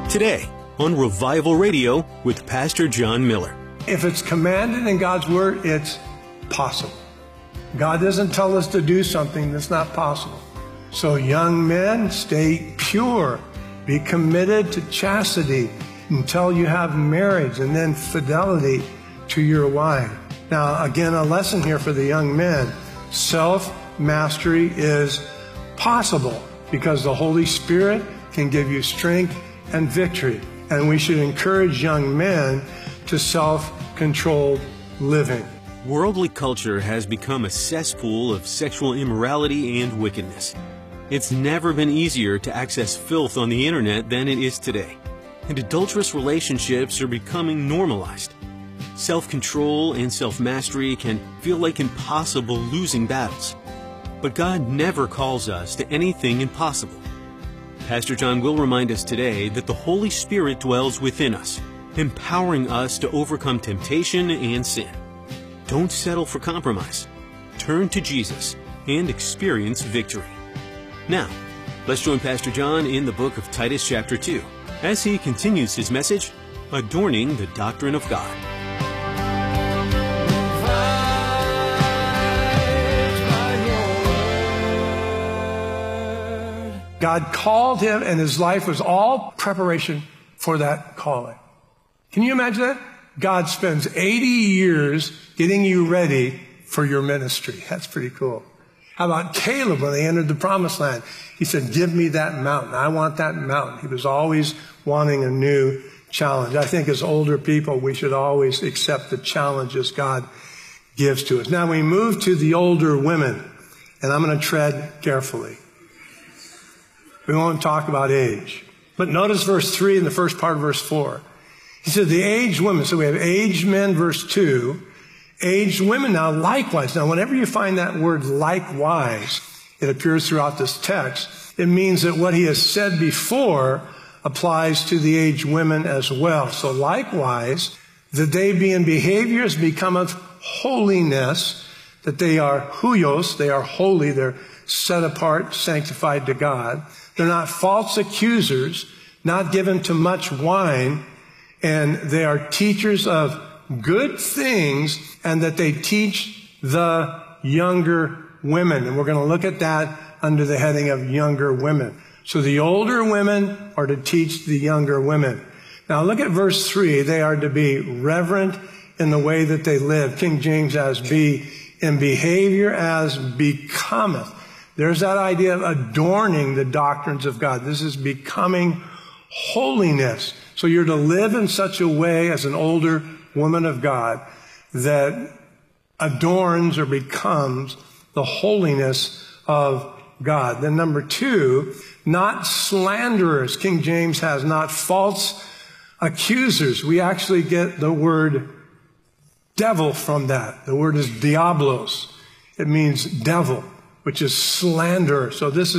today on Revival Radio with Pastor John Miller. If it's commanded in God's Word, it's possible. God doesn't tell us to do something that's not possible. So young men, stay pure. Be committed to chastity until you have marriage, and then fidelity to your wife. Now, again, a lesson here for the young men. Self-mastery is possible because the Holy Spirit can give you strength and victory. And we should encourage young men to self-controlled living. Worldly culture has become a cesspool of sexual immorality and wickedness. It's never been easier to access filth on the internet than it is today. And adulterous relationships are becoming normalized. Self-control and self-mastery can feel like impossible losing battles. But God never calls us to anything impossible. Pastor John will remind us today that the Holy Spirit dwells within us, empowering us to overcome temptation and sin. Don't settle for compromise. Turn to Jesus and experience victory. Now, let's join Pastor John in the book of Titus chapter 2 as he continues his message, Adorning the Doctrine of God. God called him, and his life was all preparation for that calling. Can you imagine that? God spends 80 years getting you ready for your ministry. That's pretty cool. How about Caleb when they entered the promised land? He said, give me that mountain. I want that mountain. He was always wanting a new challenge. I think as older people, we should always accept the challenges God gives to us. Now we move to the older women, and I'm going to tread carefully. We won't talk about age. But notice verse 3 and the first part of verse 4. He said the aged women. So we have aged men, verse 2. Aged women now likewise. Now whenever you find that word likewise, it appears throughout this text. It means that what he has said before applies to the aged women as well. So likewise, that they be in behaviors becometh holiness, that they are huios, they are holy, they're set apart, sanctified to God. They're not false accusers, not given to much wine, and they are teachers of good things, and that they teach the younger women. And we're going to look at that under the heading of younger women. So the older women are to teach the younger women. Now look at verse 3. They are to be reverent in the way that they live. King James has be in behavior as becometh. There's that idea of adorning the doctrines of God. This is becoming holiness. So you're to live in such a way as an older woman of God that adorns or becomes the holiness of God. Then number 2, not slanderers. King James has not false accusers. We actually get the word devil from that. The word is diablos. It means devil, which is slander. So this is